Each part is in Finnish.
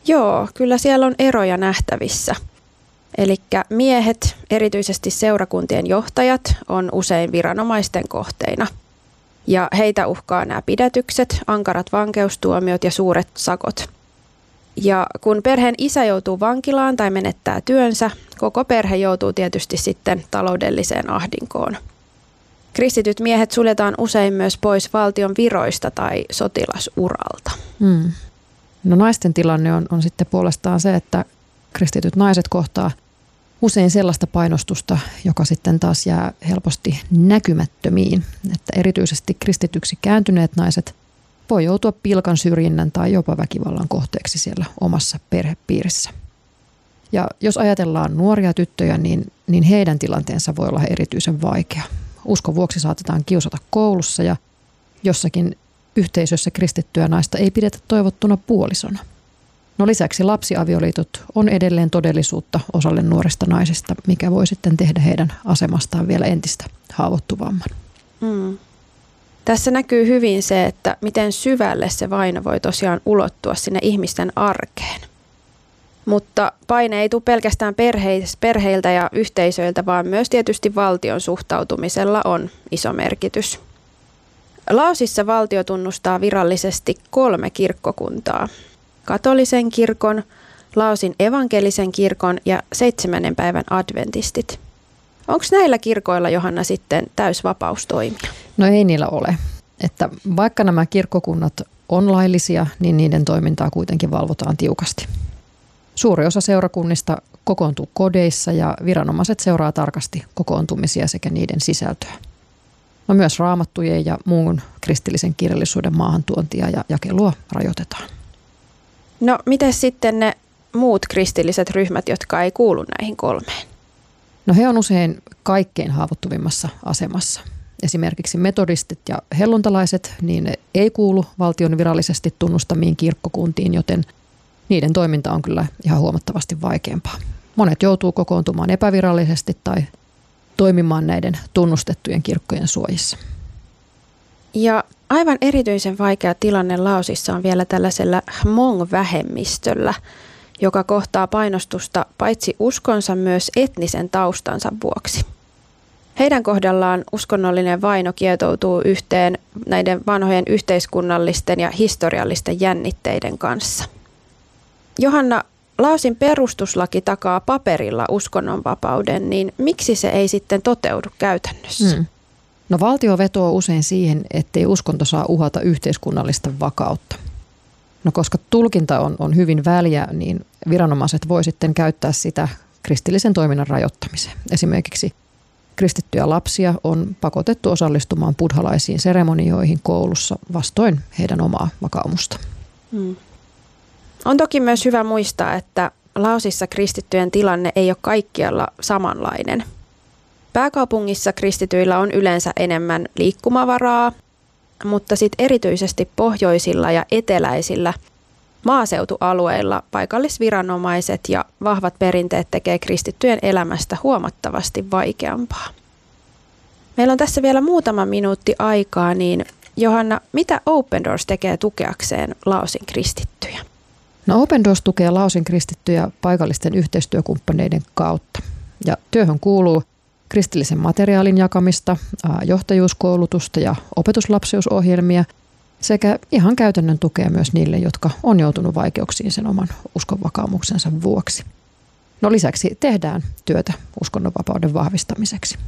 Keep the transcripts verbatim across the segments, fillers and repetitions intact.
Joo, kyllä siellä on eroja nähtävissä. Eli miehet, erityisesti seurakuntien johtajat, on usein viranomaisten kohteina. Ja heitä uhkaa nämä pidätykset, ankarat vankeustuomiot ja suuret sakot. Ja kun perheen isä joutuu vankilaan tai menettää työnsä, koko perhe joutuu tietysti sitten taloudelliseen ahdinkoon. Kristityt miehet suljetaan usein myös pois valtion viroista tai sotilasuralta. Hmm. No naisten tilanne on, on sitten puolestaan se, että kristityt naiset kohtaa usein sellaista painostusta, joka sitten taas jää helposti näkymättömiin. Että erityisesti kristityksi kääntyneet naiset voi joutua pilkan, syrjinnän tai jopa väkivallan kohteeksi siellä omassa perhepiirissä. Ja jos ajatellaan nuoria tyttöjä, niin, niin heidän tilanteensa voi olla erityisen vaikea. Uskon vuoksi saatetaan kiusata koulussa ja jossakin yhteisössä kristittyä naista ei pidetä toivottuna puolisona. No lisäksi lapsiavioliitot on edelleen todellisuutta osalle nuorista naisista, mikä voi sitten tehdä heidän asemastaan vielä entistä haavoittuvamman. Mm. Tässä näkyy hyvin se, että miten syvälle se vaino voi tosiaan ulottua sinne ihmisten arkeen. Mutta paine ei tule pelkästään perheiltä ja yhteisöiltä, vaan myös tietysti valtion suhtautumisella on iso merkitys. Laosissa valtio tunnustaa virallisesti kolme kirkkokuntaa. Katolisen kirkon, Laosin evankelisen kirkon ja seitsemännen päivän adventistit. Onko näillä kirkoilla, Johanna, sitten täysvapaus toimia? No ei niillä ole. Että vaikka nämä kirkkokunnat on laillisia, niin niiden toimintaa kuitenkin valvotaan tiukasti. Suuri osa seurakunnista kokoontuu kodeissa ja viranomaiset seuraa tarkasti kokoontumisia sekä niiden sisältöä. No myös raamattujen ja muun kristillisen kirjallisuuden maahantuontia ja jakelua rajoitetaan. No miten sitten ne muut kristilliset ryhmät, jotka ei kuulu näihin kolmeen? No he on usein kaikkein haavoittuvimmassa asemassa. Esimerkiksi metodistit ja helluntalaiset, niin ne ei kuulu valtion virallisesti tunnustamiin kirkkokuntiin, joten niiden toiminta on kyllä ihan huomattavasti vaikeampaa. Monet joutuu kokoontumaan epävirallisesti tai toimimaan näiden tunnustettujen kirkkojen suojissa. Ja aivan erityisen vaikea tilanne Laosissa on vielä tällaisella Hmong-vähemmistöllä, joka kohtaa painostusta paitsi uskonsa myös etnisen taustansa vuoksi. Heidän kohdallaan uskonnollinen vaino kietoutuu yhteen näiden vanhojen yhteiskunnallisten ja historiallisten jännitteiden kanssa. Johanna, Laosin perustuslaki takaa paperilla uskonnonvapauden, niin miksi se ei sitten toteudu käytännössä? Hmm. No valtio vetoo usein siihen, ettei uskonto saa uhata yhteiskunnallista vakautta. No koska tulkinta on, on hyvin väljä, niin viranomaiset voi sitten käyttää sitä kristillisen toiminnan rajoittamiseen. Esimerkiksi kristittyjä lapsia on pakotettu osallistumaan buddhalaisiin seremonioihin koulussa vastoin heidän omaa vakaumusta. Hmm. On toki myös hyvä muistaa, että Laosissa kristittyjen tilanne ei ole kaikkialla samanlainen. Pääkaupungissa kristityillä on yleensä enemmän liikkumavaraa, mutta sitten erityisesti pohjoisilla ja eteläisillä maaseutualueilla paikallisviranomaiset ja vahvat perinteet tekee kristittyjen elämästä huomattavasti vaikeampaa. Meillä on tässä vielä muutama minuutti aikaa, niin Johanna, mitä Open Doors tekee tukeakseen Laosin kristittyjä? No Open Doors tukee Laosin kristittyjä paikallisten yhteistyökumppaneiden kautta. Ja työhön kuuluu kristillisen materiaalin jakamista, johtajuuskoulutusta ja opetuslapseusohjelmia sekä ihan käytännön tukea myös niille, jotka on joutunut vaikeuksiin sen oman uskonvakaumuksensa vuoksi. No lisäksi tehdään työtä uskonnonvapauden vahvistamiseksi.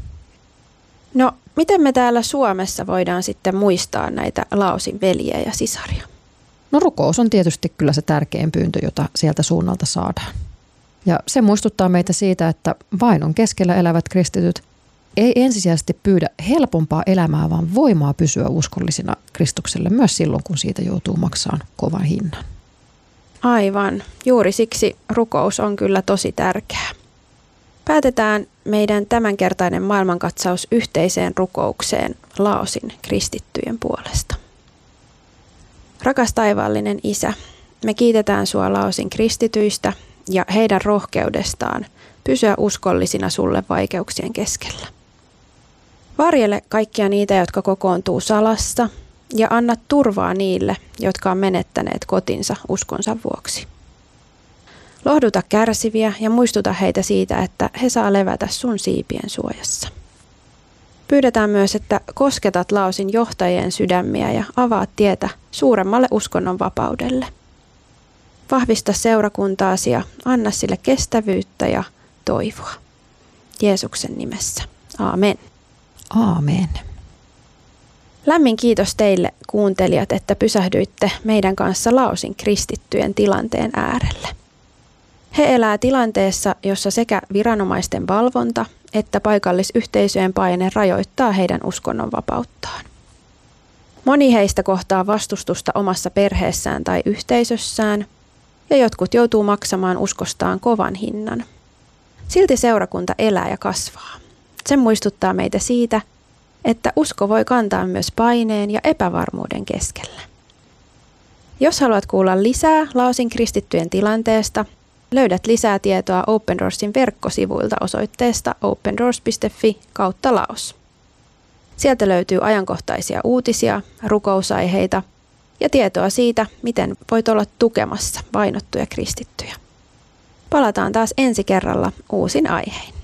No miten me täällä Suomessa voidaan sitten muistaa näitä Laosin veljiä ja sisaria? No rukous on tietysti kyllä se tärkein pyyntö, jota sieltä suunnalta saadaan. Ja se muistuttaa meitä siitä, että vainon keskellä elävät kristityt ei ensisijaisesti pyydä helpompaa elämää, vaan voimaa pysyä uskollisina Kristukselle myös silloin, kun siitä joutuu maksamaan kovan hinnan. Aivan. Juuri siksi rukous on kyllä tosi tärkeää. Päätetään meidän tämänkertainen maailmankatsaus yhteiseen rukoukseen Laosin kristittyjen puolesta. Rakas taivaallinen Isä, me kiitetään sua Laosin kristityistä ja heidän rohkeudestaan pysyä uskollisina sulle vaikeuksien keskellä. Varjele kaikkia niitä, jotka kokoontuu salassa, ja anna turvaa niille, jotka on menettäneet kotinsa uskonsa vuoksi. Lohduta kärsiviä ja muistuta heitä siitä, että he saa levätä sun siipien suojassa. Pyydetään myös, että kosketat Laosin johtajien sydämiä ja avaat tietä suuremmalle uskonnon vapaudelle. Vahvista seurakuntaasi ja anna sille kestävyyttä ja toivoa. Jeesuksen nimessä. Aamen. Aamen. Lämmin kiitos teille kuuntelijat, että pysähdyitte meidän kanssa Laosin kristittyjen tilanteen äärelle. He elää tilanteessa, jossa sekä viranomaisten valvonta että paikallisyhteisöjen paine rajoittaa heidän uskonnonvapauttaan. Moni heistä kohtaa vastustusta omassa perheessään tai yhteisössään, ja jotkut joutuu maksamaan uskostaan kovan hinnan. Silti seurakunta elää ja kasvaa. Se muistuttaa meitä siitä, että usko voi kantaa myös paineen ja epävarmuuden keskellä. Jos haluat kuulla lisää Laosin kristittyjen tilanteesta, löydät lisää tietoa Open Doorsin verkkosivuilta osoitteesta opendoors piste fi kautta Laos. Sieltä löytyy ajankohtaisia uutisia, rukousaiheita ja tietoa siitä, miten voit olla tukemassa vainottuja kristittyjä. Palataan taas ensi kerralla uusin aihein.